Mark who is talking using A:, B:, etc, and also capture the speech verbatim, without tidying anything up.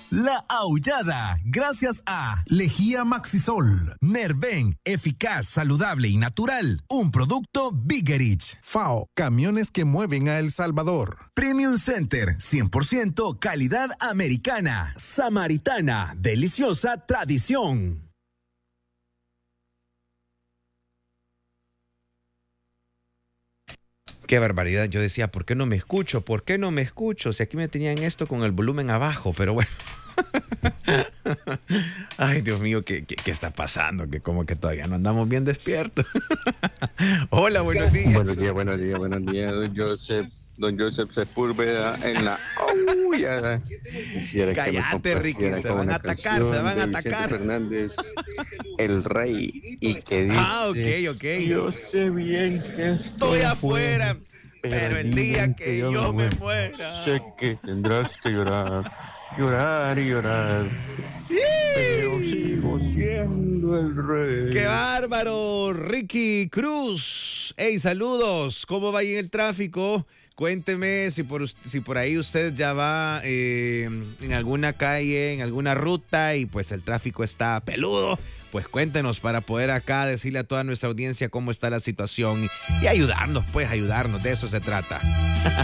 A: La Aullada, gracias a Lejía Maxisol, Nerven, eficaz, saludable y natural, un producto Biggerich.
B: F A O, camiones que mueven a El Salvador.
A: Premium Center, cien por ciento calidad americana. Samaritana, deliciosa tradición.
C: Qué barbaridad, yo decía, ¿por qué no me escucho? ¿Por qué no me escucho? Si aquí me tenían esto con el volumen abajo, pero bueno. Ay, Dios mío, ¿qué, qué, qué está pasando? Que como que todavía no andamos bien despiertos. Hola, buenos días.
D: Buenos días, buenos días, buenos días, don Joseph. Don Joseph Sepúlveda en la aulla. Quisiera
C: Cállate, Ricky, se van a atacar, se van a atacar.
D: Fernández, el rey, y que dice:
C: ah, ok, ok.
D: Yo sé bien que
C: estoy afuera, pero, pero el día que, que yo, yo me muera,
D: sé que tendrás que llorar, llorar y llorar. Pero sigo siendo el rey.
C: ¡Qué bárbaro! Ricky Cruz. Hey, saludos. ¿Cómo va ahí en el tráfico? Cuénteme si por, si por ahí usted ya va eh, en alguna calle, en alguna ruta y pues el tráfico está peludo. Pues cuéntenos para poder acá decirle a toda nuestra audiencia cómo está la situación y ayudarnos, pues ayudarnos. De eso se trata.